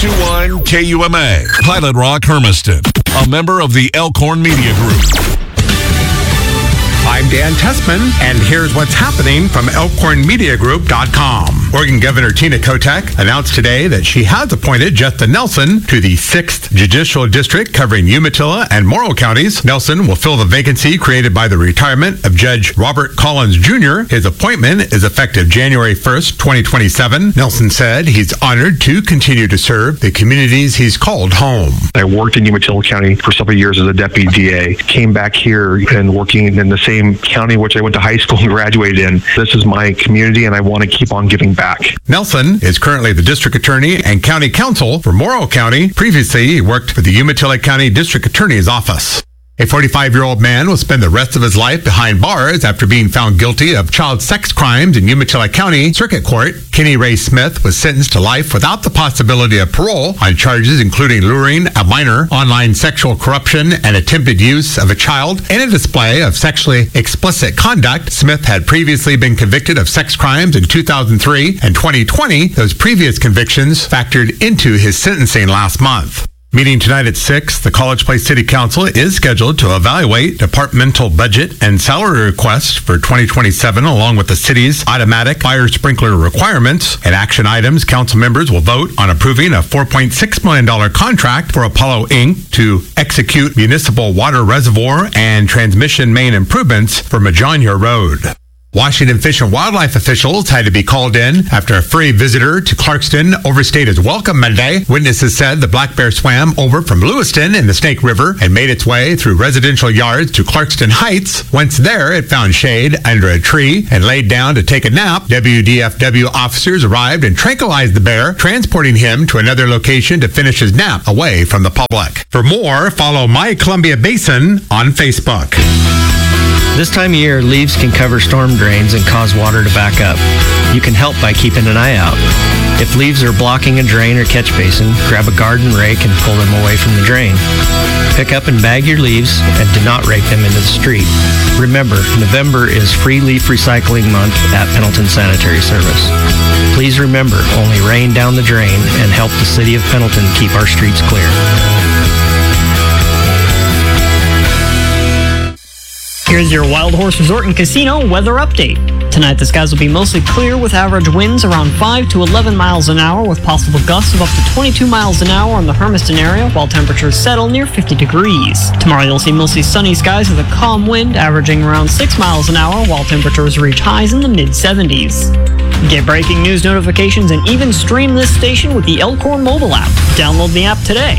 92.1 KUMA, Pilot Rock, Hermiston, a member of the Elkhorn Media Group. I'm Dan Tessman, and here's what's happening from ElkhornMediaGroup.com. Oregon Governor Tina Kotek announced today that she has appointed Justin Nelson to the 6th Judicial District covering Umatilla and Morrow counties. Nelson will fill the vacancy created by the retirement of Judge Robert Collins Jr. His appointment is effective January 1st, 2027. Nelson said he's honored to continue to serve the communities he's called home. I worked in Umatilla County for several years as a deputy DA, came back here and working in the same county which I went to high school and graduated in. This is my community and I want to keep on giving back. Nelson is currently the district attorney and county counsel for Morrow County. Previously, he worked for the Umatilla County District Attorney's Office. A 45-year-old man will spend the rest of his life behind bars after being found guilty of child sex crimes in Umatilla County Circuit Court. Kenny Ray Smith was sentenced to life without the possibility of parole on charges including luring a minor, online sexual corruption, and attempted use of a child, and a display of sexually explicit conduct. Smith had previously been convicted of sex crimes in 2003 and 2020. Those previous convictions factored into his sentencing last month. Meeting tonight at 6, the College Place City Council is scheduled to evaluate departmental budget and salary requests for 2027, along with the city's automatic fire sprinkler requirements. And action items, council members will vote on approving a $4.6 million contract for Apollo Inc. to execute municipal water reservoir and transmission main improvements for Majanya Road. Washington Fish and Wildlife officials had to be called in after a furry visitor to Clarkston overstayed his welcome Monday. Witnesses said the black bear swam over from Lewiston in the Snake River and made its way through residential yards to Clarkston Heights. Once there, it found shade under a tree and laid down to take a nap. WDFW officers arrived and tranquilized the bear, transporting him to another location to finish his nap away from the public. For more, follow My Columbia Basin on Facebook. This time of year, leaves can cover storm drains and cause water to back up. You can help by keeping an eye out. If leaves are blocking a drain or catch basin, grab a garden rake and pull them away from the drain. Pick up and bag your leaves and do not rake them into the street. Remember, November is Free Leaf Recycling Month at Pendleton Sanitary Service. Please remember, only rain down the drain and help the City of Pendleton keep our streets clear. Here's your Wild Horse Resort and Casino weather update. Tonight, the skies will be mostly clear with average winds around 5 to 11 miles an hour with possible gusts of up to 22 miles an hour in the Hermiston area, while temperatures settle near 50 degrees. Tomorrow, you'll see mostly sunny skies with a calm wind averaging around 6 miles an hour, while temperatures reach highs in the mid-70s. Get breaking news notifications and even stream this station with the Elkhorn mobile app. Download the app today.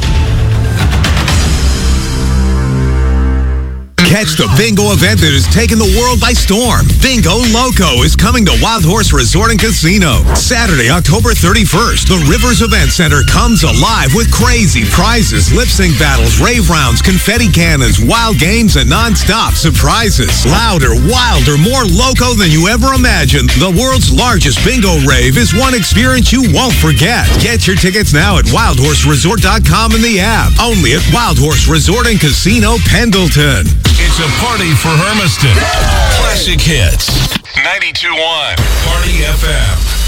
Catch the bingo event that has taken the world by storm. Bingo Loco is coming to Wild Horse Resort and Casino. Saturday, October 31st, the Rivers Event Center comes alive with crazy prizes, lip-sync battles, rave rounds, confetti cannons, wild games, and non-stop surprises. Louder, wilder, more loco than you ever imagined. The world's largest bingo rave is one experience you won't forget. Get your tickets now at wildhorseresort.com in the app. Only at Wild Horse Resort and Casino, Pendleton. It's a party for Hermiston. Classic hits. 92.1 Party FM.